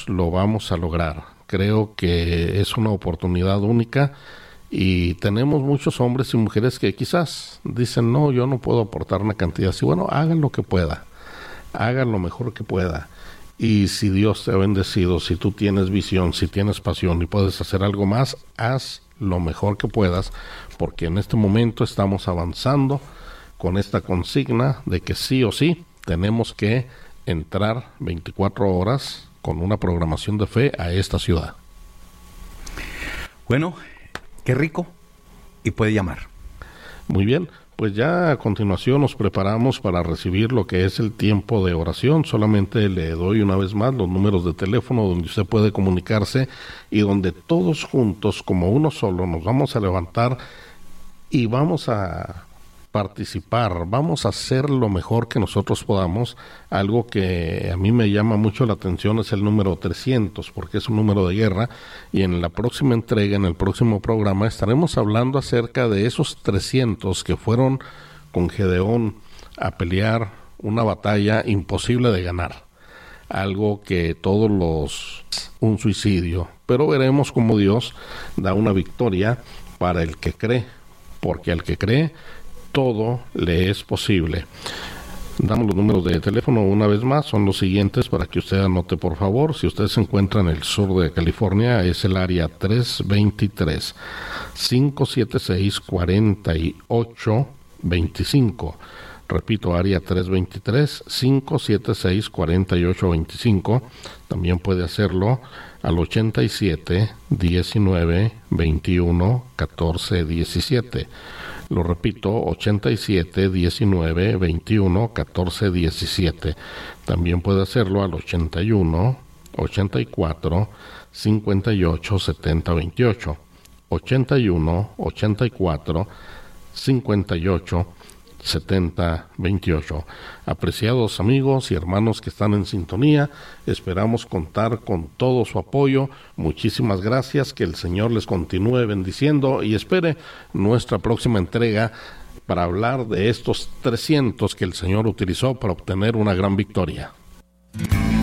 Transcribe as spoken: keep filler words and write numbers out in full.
lo vamos a lograr. Creo que es una oportunidad única y tenemos muchos hombres y mujeres que quizás dicen, no, yo no puedo aportar una cantidad así. Bueno, hagan lo que pueda, hagan lo mejor que pueda. Y si Dios te ha bendecido, si tú tienes visión, si tienes pasión y puedes hacer algo más, haz lo mejor que puedas, porque en este momento estamos avanzando con esta consigna de que sí o sí tenemos que entrar veinticuatro horas con una programación de fe a esta ciudad. Bueno, qué rico, y puede llamar. Muy bien, pues ya a continuación nos preparamos para recibir lo que es el tiempo de oración. Solamente le doy una vez más los números de teléfono donde usted puede comunicarse y donde todos juntos, como uno solo, nos vamos a levantar y vamos a participar, vamos a hacer lo mejor que nosotros podamos. Algo que a mí me llama mucho la atención es el número trescientos, porque es un número de guerra, y en la próxima entrega, en el próximo programa, estaremos hablando acerca de esos trescientos que fueron con Gedeón a pelear una batalla imposible de ganar, algo que todos los... un suicidio, pero veremos cómo Dios da una victoria para el que cree, porque al que cree todo le es posible. Damos los números de teléfono una vez más, son los siguientes para que usted anote, por favor. Si usted se encuentra en el sur de California, es el área tres dos tres, cinco siete seis, cuatro ocho dos cinco. Repito, área tres dos tres, cinco siete seis, cuatro ocho dos cinco. También puede hacerlo al ochenta y siete, diecinueve, veintiuno, catorce, diecisiete. Lo repito, ochenta y siete, diecinueve, veintiuno, catorce, diecisiete. También puede hacerlo al ochenta y uno, ochenta y cuatro, cincuenta y ocho, setenta, veintiocho. ochenta y uno, ochenta y cuatro, cincuenta y ocho, setenta, veintiocho. Apreciados amigos y hermanos que están en sintonía, esperamos contar con todo su apoyo. Muchísimas gracias, que el Señor les continúe bendiciendo y espere nuestra próxima entrega para hablar de estos trescientos que el Señor utilizó para obtener una gran victoria.